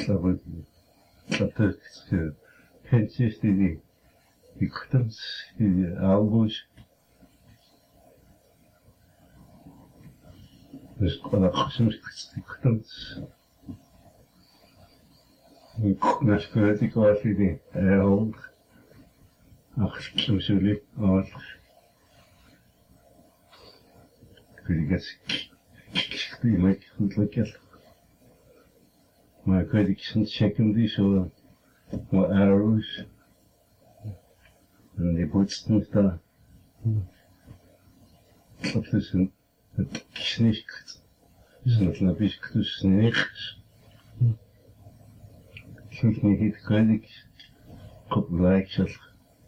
aber das Pensies die Victims, die Albus, das Kollektions Victims, nas gehört quasi die Erhalt, ach, zum Süli, auch, für die ganze Klinik und Lecker. Maar ik weet, ik check hem die zo, wat arrows. En die boetsten daar. Dat is het knikt. Dus dat een beetje tussen niks. Ik vind niet, ik weet, ik op gelijk zat.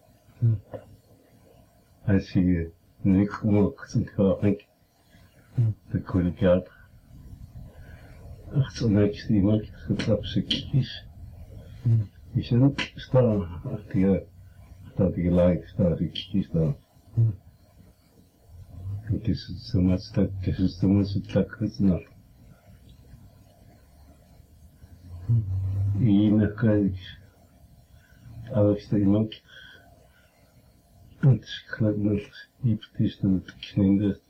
Als je niks maakt, dan ga ik. Dan kon ik uit. Ach, zo niks die maakt getrapt ze kies. Die zijn staan, staat die gelijk, staat die kies daar. Het is zo maar stak, het is zo maar stak gezien. Ine kijk, alles die maakt. Het klinkt nog iets tussen het kninden.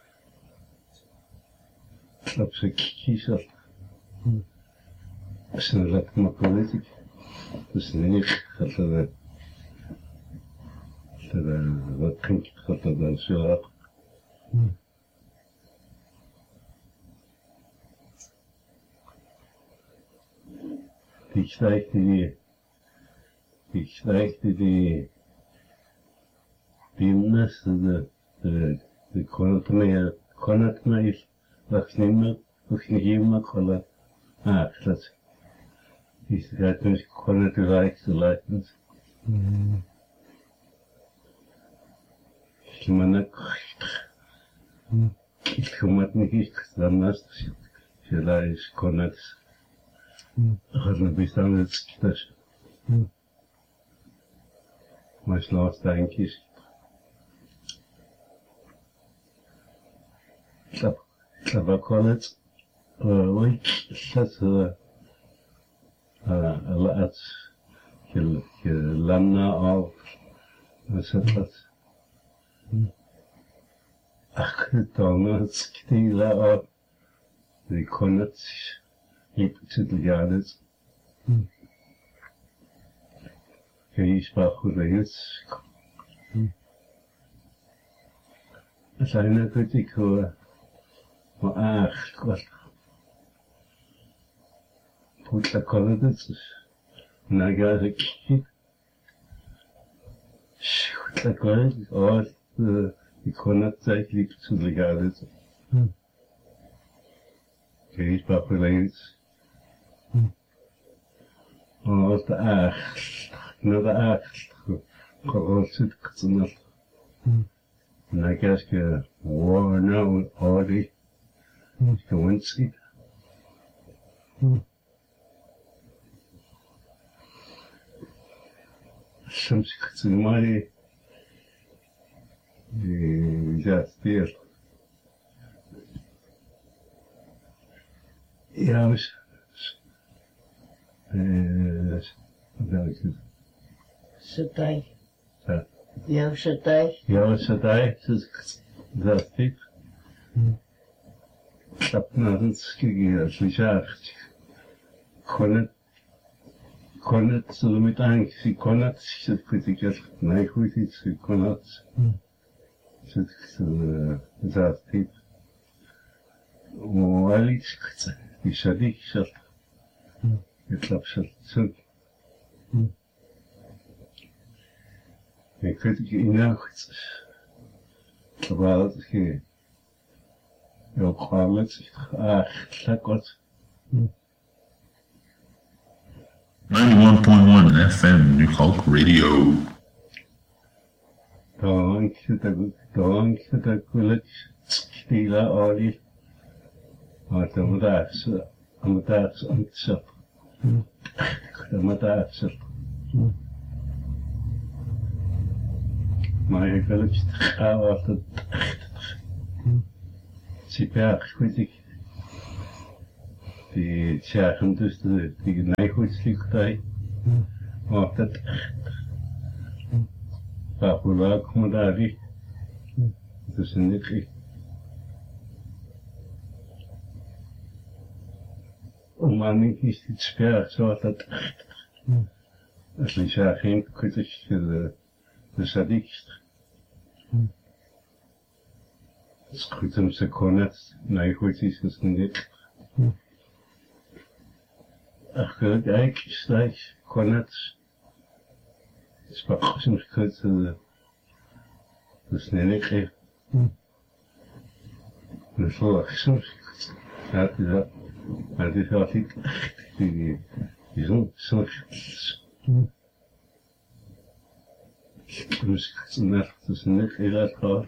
Trap ze kies af. Snelheid makkelijk. Dus niet gaat er wat drink gaat er dan zo af. Die dimmes, de kon het mij wacht niet meer, hoef niet meer kolla. Dat is het dus kon het rijkste lijken. Ik kom het niet, dan naast je lijst kon het. Gaat een bestaan het schieters. Maar slaat dankjes. Dat kon het. Oei, dat laat je landen af. Wat is dat? Ach, dan het schieten af. Die kon het. Liep het jaren. Je sprak goed uit. Zijn er goed ik hoor. Maar ach, wat. Goed dat kon het dus. Nou ga ik. Goed dat kon het. Oh, ik kon het tijd liep het jaren. Je sprak goed uit. Oh, de acht. Nou, de acht. Gewoon zit ik het nog. En dan krijg je, wow, nou, Audi. Gewoon zit. Soms ik het maar die speelt. Ja, Satai. Ja, satai. Ja, satai. Dat is dit. Dat naar het schikken als je zegt. Kon het zo met angst. Ik kon het. Zit goed ik het. Nee, goed iets. Ik kon het. Zit dat dit. Wel iets. Die sadik zat. Ik klap zat zo. Ik weet het in nacht. Terwijl het je ook gewoon met dat wat. 91.1 FM New Hulk Radio. Dank je dat gelukkig stila olie. Maar dan daar zo, aan het zap. Dan daar zo. Maar ik wil het gaan af dat super goed ik die Tjachen dus die neigoedslichtij. Maar dat Papula Komodari. Dus niet. Omani is dit sper zo dat als je zegt geen kritisch de sadikst. Skrytem se konec najchůjší se snít. A chvíli stać konec. Spakosem skryt se sněnek. Neslo jsem skryt. A ty hlasik ty jsou skryt se sněnek ilat.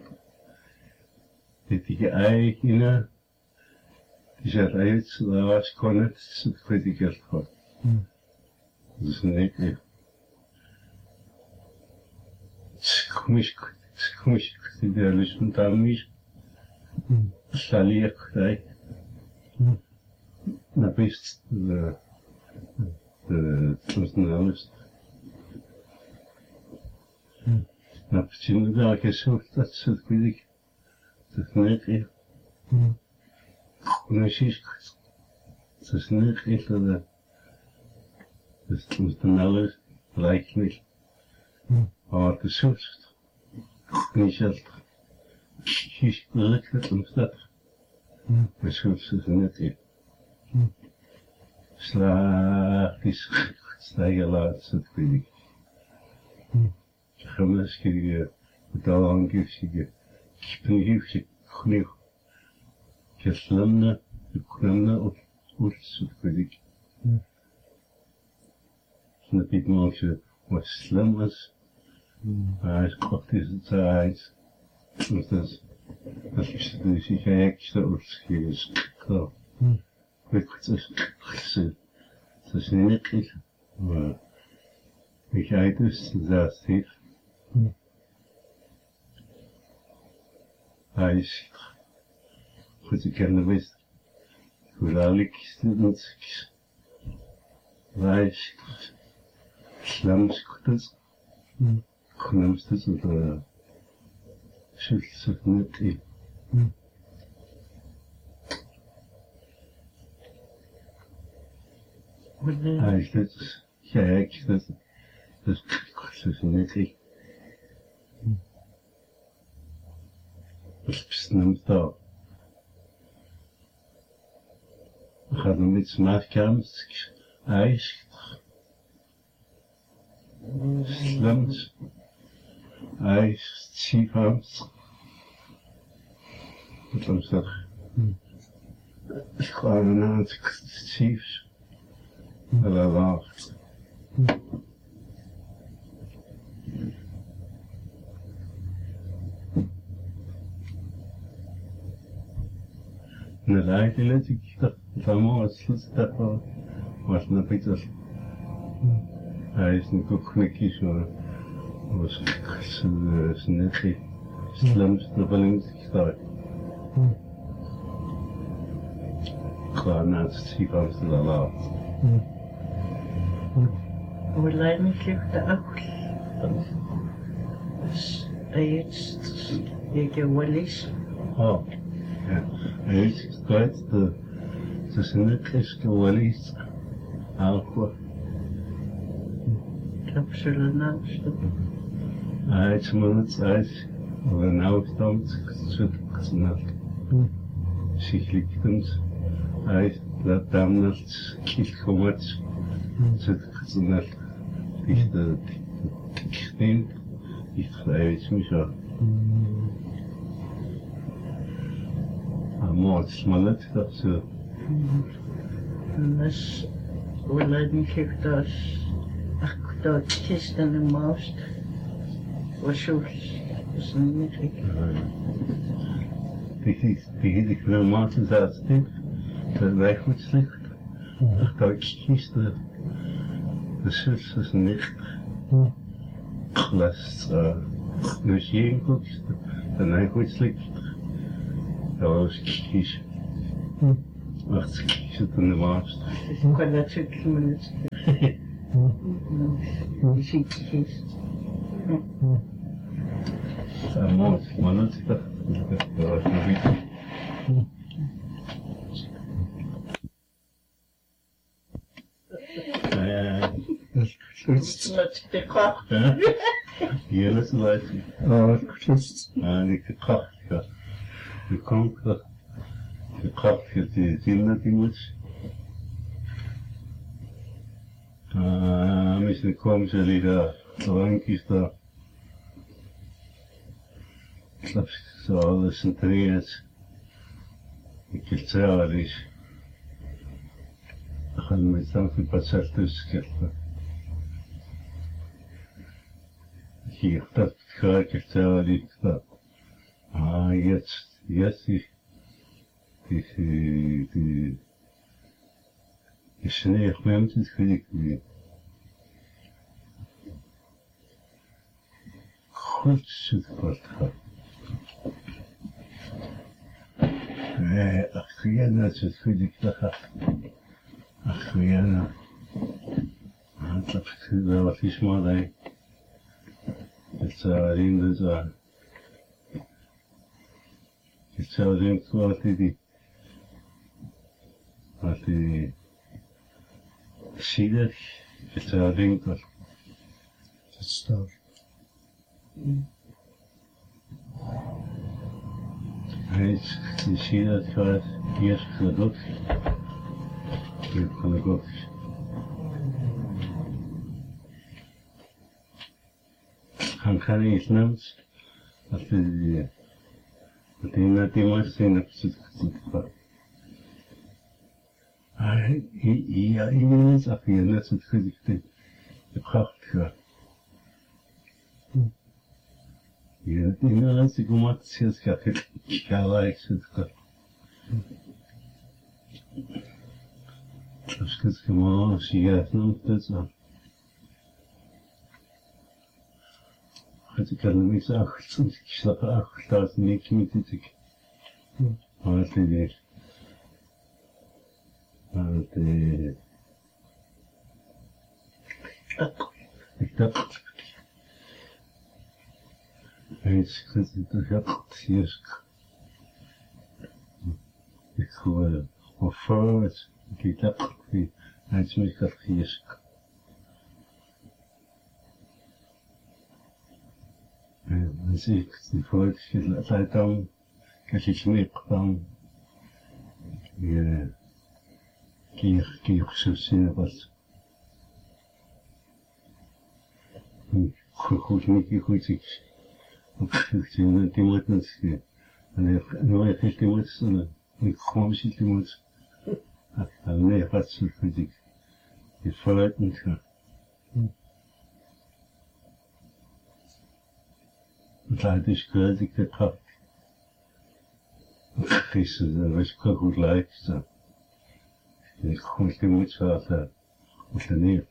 Die eigene, die zegt uit, daar was kon het kritisch voor. Dus niet. Komisch, die lust met hem is. Salier krijg. Na best de personalist. Na verschillende dagen zocht dat ze kritisch. Het is niet precies. Het is niet dat het moet alles lijkt niet. Maar het is zoet. Niet zelf. Kies gelukkig het ontstaat. Maar zoet is niet. Slaag is stijgen laat het weet ik. Gemeenschappelijk betaal aangeven. Kipnihivsi khniv keslamna ursudik snapitmoche waslamas as qoftis zeit das is sich eksta urskis ko викуцеш das nicht ich heites das ist Ais, goed ik ken de wist, hoe lelijk is dit niet, wijs, slamskutes, knamstes of schults of niet. Ais, dat is gek, dat is niet. Besnemt daar. We gaan met smaakkamers, ijs, slams, ijs, chiefhams. Wat was dat? Gewoon een aantal chiefs. Wel wacht. Nella genetica famosa stata was na pitas is niet ook knikjes hoor was snetty slums de balans staat klaar zie van de laat hoe laat me de ook steeds je wellies oh ja het kwijt de snetjes wellies alcohol Absoluut. Uit mondzeit, we nou stand, zit snel. Sichtlichtend, uit dat damals kilkomat, zit snel. Is de kring, is uit mij. Maar smalet dat ze. Dus we laten zich dat. Dat is dan de most was zo is niet die ik wil maken dat dat wij goed slecht dat kies de zus is niet klas dus je goed dat wij goed slecht dat was kies Wacht, ik zit in de maast. Quella minutes. Ziekjes. Maar dat is dat. Dat is nog niet. Not the cock. Hier is het uit. Die kracht. De kanker. De kracht is die zin dat die moet. Misschien komen ze liggen. Drankjes daar. Slap zo alles in trainers. Ik heb zelf is. Dan gaan we met z'n passer tussen. Hier, dat ga ik zelf niet. Jetzt die Schnee schwimmt, das kriege ich nicht. Kurz Vortrag. Охуенно, что ходит плохо. Охуенно. Так всегда вот лишь молодой. Это один за. Это один вот иди. Вот и Schieder, это один вот. Это die Schieder gaat eerst gedrukt. Nu kan ik ook. Gaan iets neemt. Dat die net iemand zijn dat ze het gaat. Ja, iemand zag je net zo goed de kracht gaat. Ja, inderdaad, ik moet het zelfs kijken, ik zit het. Als ik het gewoon als je gaat noemen, dat zo. Ik kan hem niet zeggen, ik slaap af, dat niet met dit. Maar het is ik dacht. Eens gezien dat gaat hier. Ik hoor of vooruit. Ik dacht die eens met dat hier. En zie ik die vooruit tijd dan. Als je niet dan. Je kier zo zien wat. Goed niet goed ik. Die moet niet. En nu heb ik die moet. Ik kom niet die moet. En nee, wat zo goed ik. Je vooruit niet gaan. Het is geweldig de kracht. Gisteren was ik goed lijkt. Ik kom die moet zo neer.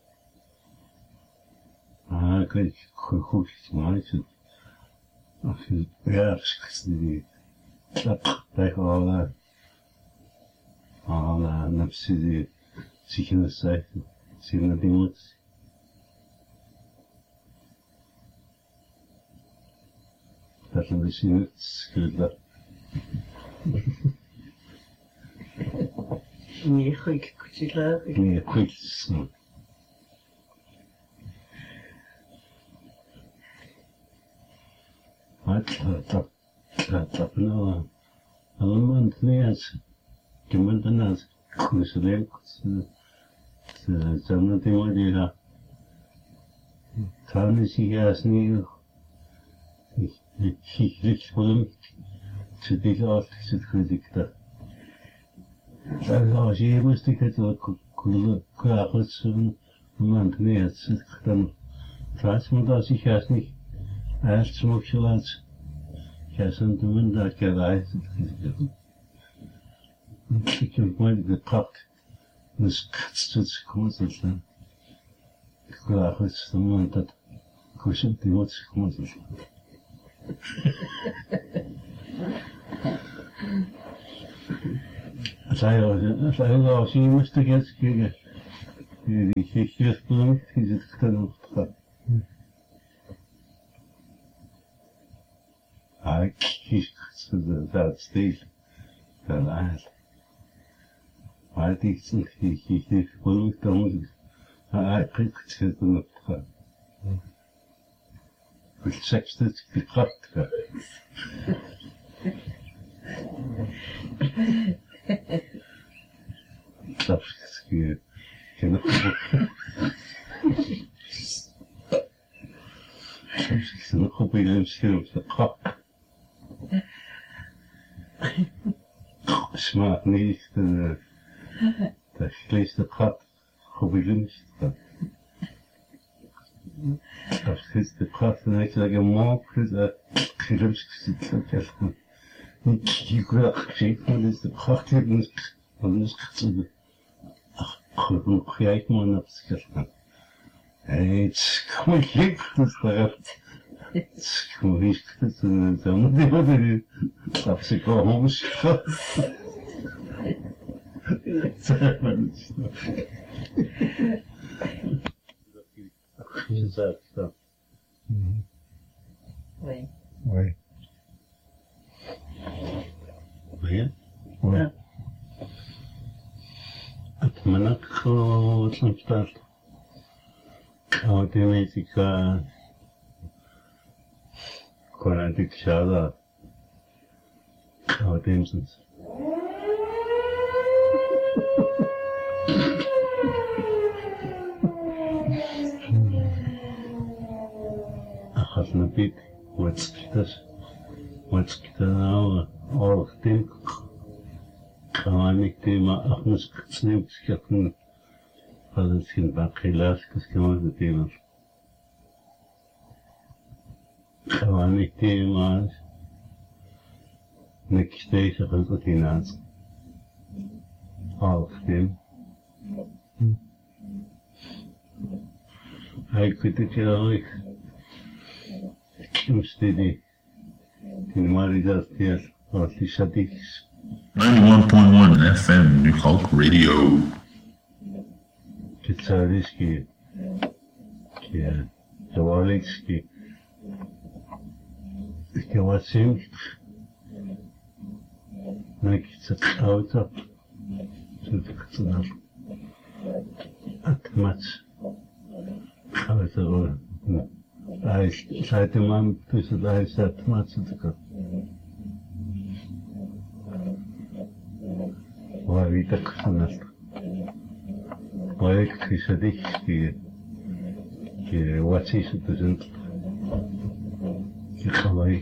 Ik weet goed maken. Als je ergens die tegen alle nafsi die zich in de cijfer zien dat die moet. Dat een beetje niet schudden. Nee, goed, kutje. Nee, goed. Dat nou allemaal niet. Je moet dan als kunstenaar samen te worden. Dan is hij als niet. Ik lig voor hem. Ze dit altijd zit goed ik dat. Als je moest ik het ook klaar zo'n moment niet zit dan. Trouwens moet als ik als niet. Eerst moet je laten. Ja, zo'n doen dat je rijdt. Ik heb mooi gepakt. Dus het komt het dan. Ik wil eigenlijk de moment dat ik die moet komen. Saya sih mesti kita di sebelum kita kenal tak. Dat steeds dat aan. Maar die is gewoon dan prikt het nog. Het sekste gekracht. Dat is geen soms nog op een schil op de kop. Smaakt niet de vlees gaat gebeurd. Dat is de kracht en ik zeg maar dat gerims zit dat ik wil gezien van is de kracht van is gezien. Gewoon kijk maar naar het. Het kan ik dus daar. Het kan ik dus dan die dat ze komen schat. Oui. Oui. Oui. Oui. Het manak gewoon staat. Automatica quadratic shada automatics أخذنا بيت واتسكتنا أورختين قوانيك ما أخنس كتسنيم كتسكتنا هذا سين باقي لاس كمان تيمر قوانيك تيمر نكشتي شغل تيناس أورختين هاي كنت كلاوي مستدي تنماري داستياس واتي شديكس 91.1 FM New Hulk Radio. Кицарийский, Завалийский, Киласим, Накицаута, Цуцкацунар, Атмац, Хаватару, Сайтимам, Писадайс, Атмацутка. Вавитак Санас. Проект Хисадихский, Ватсис Тузент, Хаваик.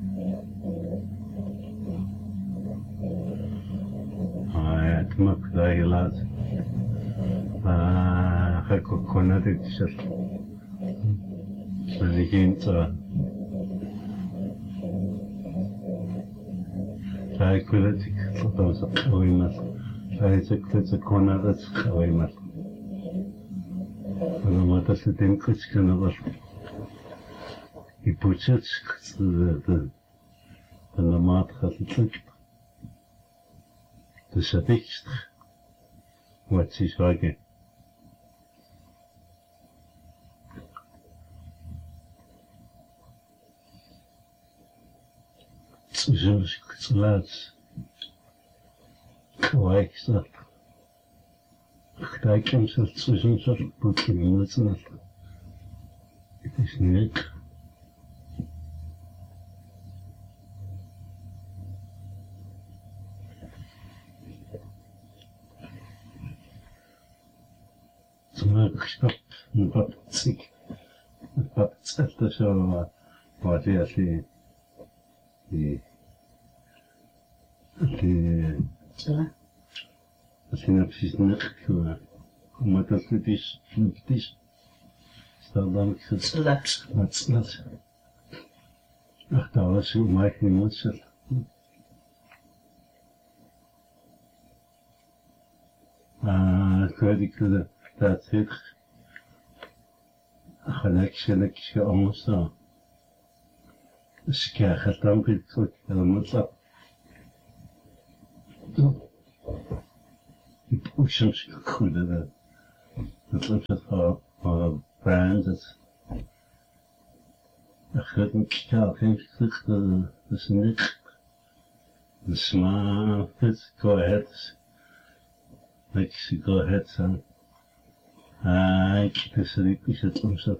Атмак Дайлат, Хако Конадик Сат, Санихинца, Сайкулатик, Сатоса, Оймас, Сайцекца Конадат, Оймас. Она матас тем кучкана var. И получается, это она мат хасит. Это шатикст. Вот сишаги. Цужимшик цлац. Квайкстат. Кстати, что слышимся, подниматься на это снег. Смак, что не подцик. Это что, вот если Synapsis nekwa. Omdat het is, staat dan het ach, dat was zo maak je niet zo. Ik weet niet dat het gelijk anders dan. Dus ik ga het dan weer terug naar de Pushes could the brands that I couldn't kill him the snake. The small bits go ahead. Like she go ahead, son. I keep the sleepy shit himself.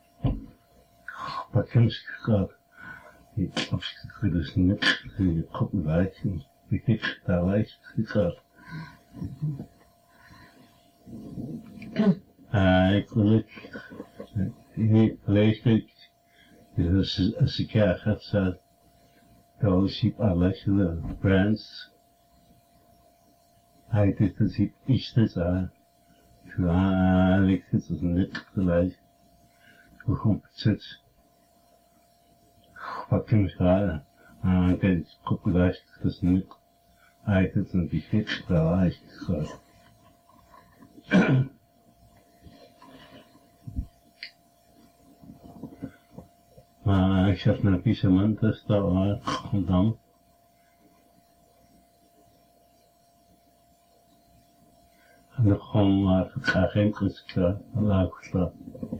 But him got he could the snake, the couple lights, and we kick that light, he got. I could he plays as a cat outside. Those sheep are like the brands. I did the sheep each desire. I like it as a nick the light. Who compensates. Fucking shy. I get a couple of eyes to the nick. I didn't be fit the eyes. I shall not be so much as the eye down. And the home of the think was allowed to.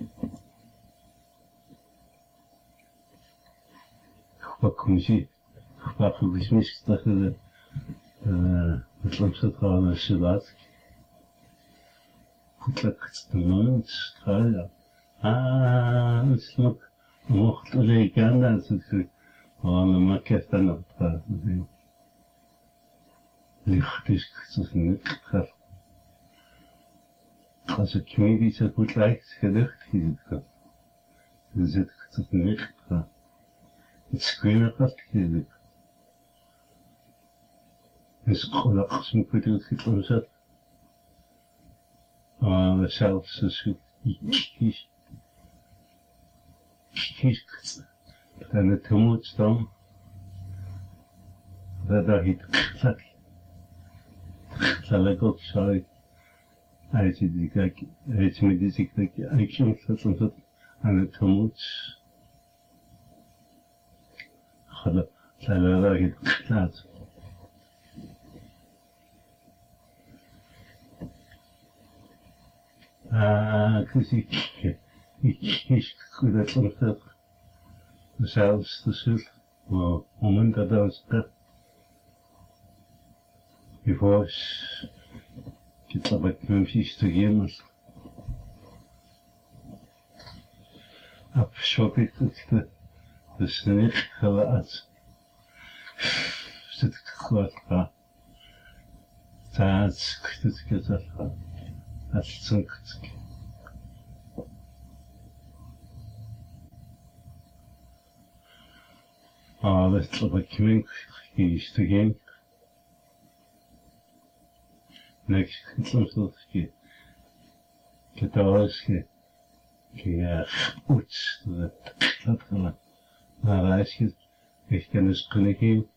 What comes he? What was missed that the lumps of the Shivat? Put like the moments. It's not. Mocht ik aan dat ze allemaal kesten op dat licht is het niet gaat. Als ik me iets goed lijkt gedacht is het het niet gaat. Het screamer gaat gedacht. Dus gelukkig moet ik het gewoon zetten. Zelfs als ik dan het gemoed staan, dat ik het zal ik ook zo uit die kijk, uit met die ziekte, ik kan het aan het gemoed, zal ik het laten. Ik could have thought that zelfs de zult, maar moment dat was dat. Before ik het bij Memphis te gaan, heb ik de sneeuw gelaten. Zit ik goed aan. Dat is gezegd. Dat is zonk. Dat is wat je is te gaan. Next, het soms dat je thuis je goed dat gaan. Maar als je kennis kunnen geven,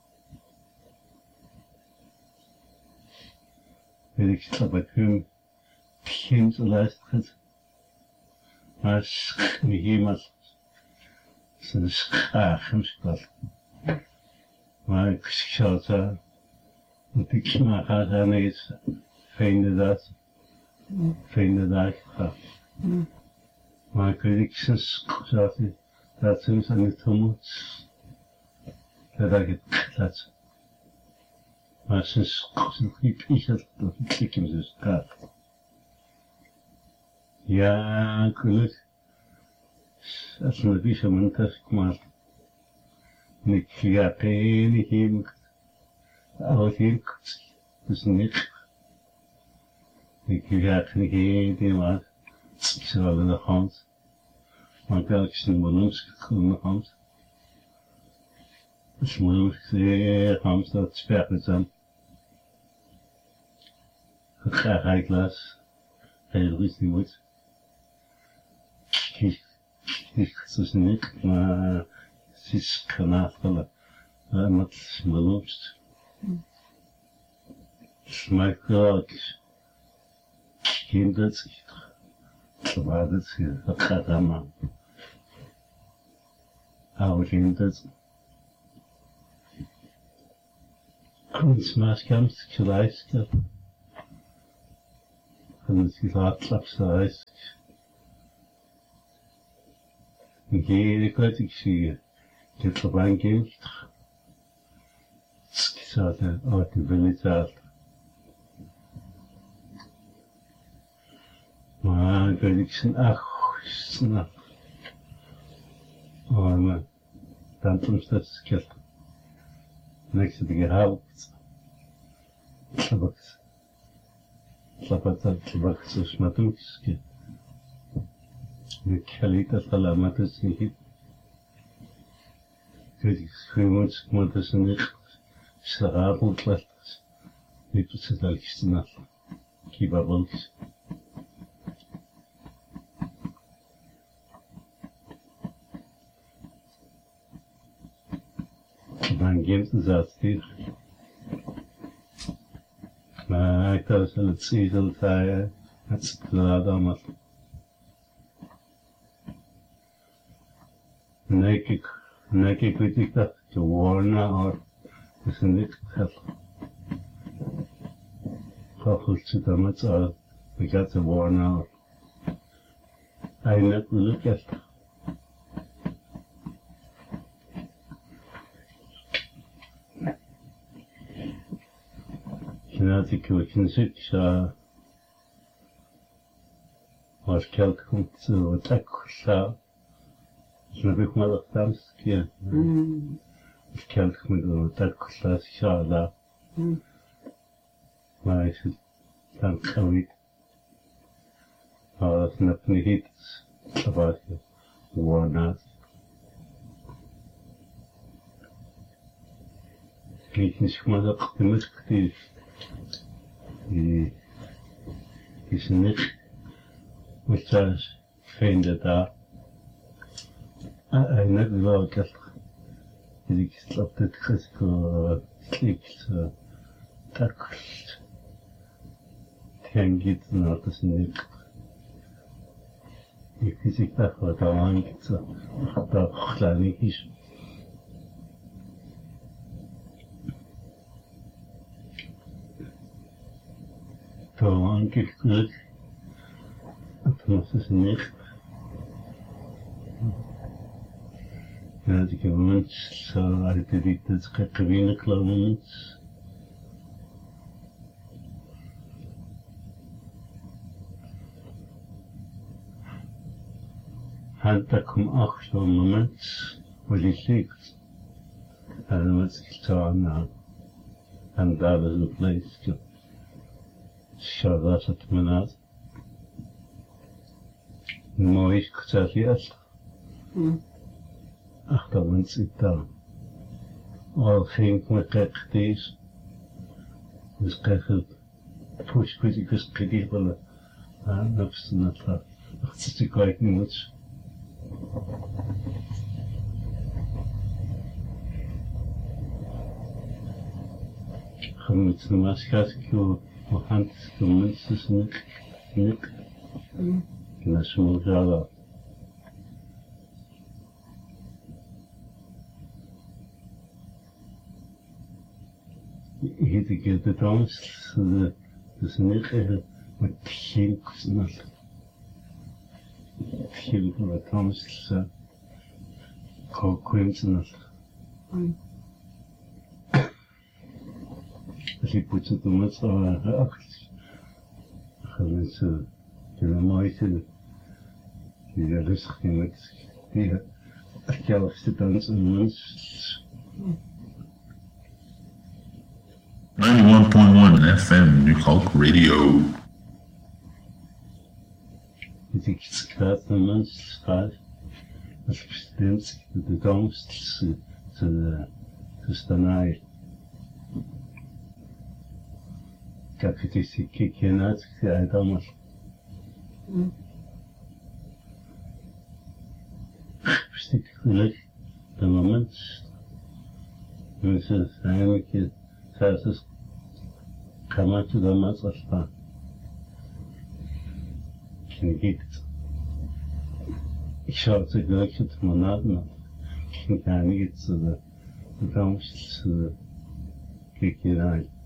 weet ik dat bij hem geen te luisteren. Maar als je iemand zijn schaamspel. Maar ik zou het dat ik maar ga zijn iets vinden dat gaat. Maar ik weet ik sinds dat ze aan het gemoed dat ik het laat. Maar sinds ik dat ik hem dus gaat. Ja, gelukkig. Als een beetje mijn tas maar ik ga geen hem al heel dus niet ik ga geen idee maar ik zal in de hand maar telkens in mijn lunch in de hand dus mijn lunch zeer hand dat sperrt aan ik ga ik las heel rustig moet ik dus niet maar het is knapelijk met mijn lunch my God, kinders, waar het gaat allemaal. Oude kinders. Smash camps, Kilaiska, and the Laps eyes. Here, the critic she get the banking. So the village out. My prediction, snap. Oh, man. Tantum steps killed. Next to the house. Tabaks. Tabaks of Smatumski. The Kalita Salamatus in hit. Critics screamers, mothers and it. Sarabel platters. Nipples at Alexina. Kibabbles. Man games is out here. I thought let's see the tire. That's the Adamat. Naked critic to warn or isn't it? How to the mats are we got the warn out. I never look at. Kinetic consider was calculated to attack so maybe one of them skia calculated to attack shala my thank you nothing hits about war now ich nicht mal gemacht is nicht which has fainted out. I never know that ik stopped het geklikt takkelt tengit not as niet ik zie dat wat aan dat klein is. So angeführt, das ist nicht. Ja, die gewöhnt, so alte Lieder, das Kakawine glauben. Halt, da kommt auch so ein Moment, wo die liegt. Also, was ich sagen habe, and that is the place to show that at Manat. Mooi gezegd. Achterwens ik dan. Al ging ik me kijk deze. Dus kijk het. Push criticus kritiekelen. Dat is net dat. Dat is te kwijt niet moet. Gemoed de maatschappij. We gaan de mensen niet. En dat is mooi zo. Ik heb het anders. Dus niet even met geen snel. Geen van het anders. Coincidenteel. Als je put het om het zo achter. Gaan mensen kunnen mooi zijn. Die er rustig in met die zelf te dansen mensen. 91.1 FM New Hulk Radio. Ik schrijf de mensen schrijf. Als bestemd de toekomst te staan. Kijk, het is een kiekje uit, uit allemaal. Bestek geluk, de moment. Mensen zijn een keer, zelfs kan maar te doen met als van. Ik zou het gelukje te monaden. Ik ga niet de toekomst Kijk je uit.